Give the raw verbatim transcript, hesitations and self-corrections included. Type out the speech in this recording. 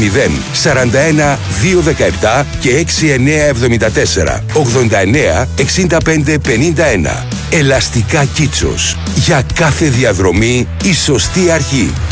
μηδέν σαράντα ένα δύο δεκαεπτά και έξι εννιά εβδομήντα τέσσερα ογδόντα εννιά εξήντα πέντε πενήντα ένα. Ελαστικά Κίτσος. Για κάθε διαδρομή η σωστή αρχή.